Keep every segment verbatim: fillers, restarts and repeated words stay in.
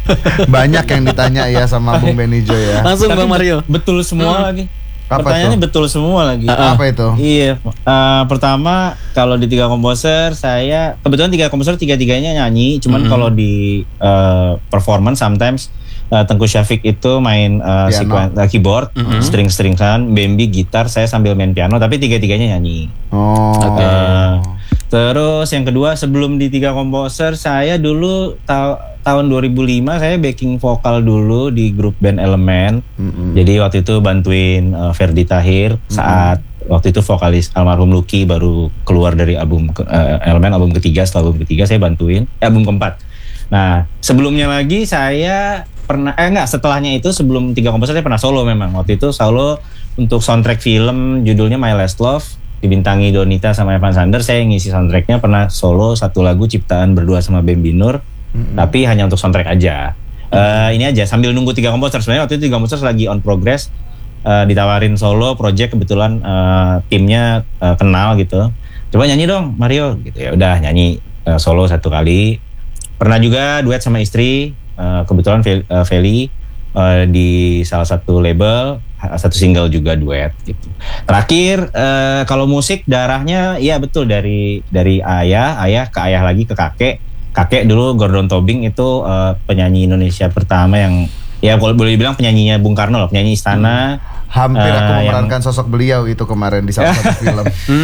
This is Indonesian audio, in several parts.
Banyak yang ditanya ya sama Bung Benijo ya. Langsung Tapi Bang Mario. betul semua Hmm. lagi. Apa Pertanyaannya tuh? betul semua lagi. Uh-uh. Apa itu? Iya, uh, pertama kalau di tiga komposer saya kebetulan tiga komposer tiga-tiganya nyanyi, cuman Mm-hmm. kalau di uh, performance sometimes uh, Tengku Syafiq itu main uh, Piano. sekuen- uh, keyboard, Mm-hmm. string-stringan, Bambi gitar, saya sambil main piano, tapi tiga-tiganya nyanyi. Oh. Oke. Uh, terus yang kedua sebelum di tiga komposer saya dulu ta- tahun dua ribu lima saya backing vokal dulu di grup band Elemen. Mm-mm. Jadi waktu itu bantuin uh, Ferdi Tahir saat waktu itu vokalis almarhum Lucky baru keluar dari album ke- uh, Elemen album ketiga, setelah album ketiga saya bantuin eh, album keempat. Nah sebelumnya lagi saya pernah eh enggak setelahnya itu sebelum tiga komposer saya pernah solo memang waktu itu solo untuk soundtrack film judulnya My Last Love dibintangi Donita sama Evan Sanders. Saya ngisi soundtracknya pernah solo satu lagu ciptaan berdua sama Bambi Nur. Mm-hmm. Tapi hanya untuk soundtrack aja. Uh, ini aja sambil nunggu tiga komposer. Sebenarnya waktu itu tiga komposer lagi on progress, uh, ditawarin solo project kebetulan uh, timnya uh, kenal gitu. Coba nyanyi dong Mario gitu ya. Udah nyanyi uh, solo satu kali. Pernah juga duet sama istri uh, kebetulan Fel- uh, Feli uh, di salah satu label satu single juga duet gitu. Terakhir uh, kalau musik darahnya ya betul dari dari ayah, ayah ke ayah lagi ke kakek. Kakek dulu Gordon Tobing itu uh, penyanyi Indonesia pertama yang ya boleh boleh dibilang penyanyinya Bung Karno loh, penyanyi istana. Hampir aku Uh, memerankan sosok beliau itu kemarin di salah satu film.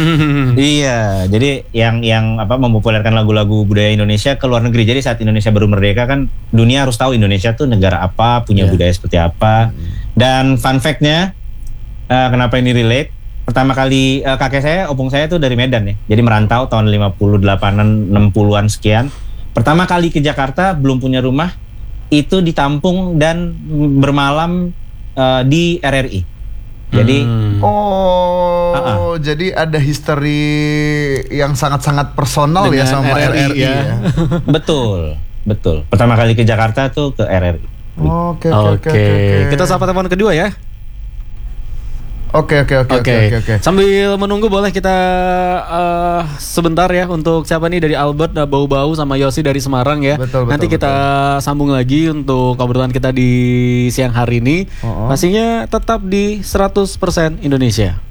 Iya, jadi yang yang apa mempopulerkan lagu-lagu budaya Indonesia ke luar negeri. Jadi saat Indonesia baru merdeka kan dunia harus tahu Indonesia tuh negara apa, punya Yeah. budaya seperti apa. Dan fun fact-nya uh, kenapa ini relate? Pertama kali uh, kakek saya, opung saya tuh dari Medan ya. Jadi merantau tahun lima puluh delapanan, enam puluhan sekian. Pertama kali ke Jakarta belum punya rumah, itu ditampung dan bermalam uh, di R R I. Jadi Hmm. Oh, Uh-uh. jadi ada history yang sangat-sangat personal ya Dengan sama R R I, R R I ya. ya. betul, betul. Pertama kali ke Jakarta tuh ke R R I. Oke, oke, oke, Oke, oke. kita sapa telepon kedua ya. Oke, oke, oke, oke, oke, oke. Sambil menunggu boleh kita eh, sebentar ya untuk siapa nih dari Albert, Bau-Bau sama Yosi dari Semarang ya. Betul, betul, Nanti kita sambung lagi untuk obrolan kita di siang hari ini. Oh, oh. Pastinya tetap di seratus persen Indonesia.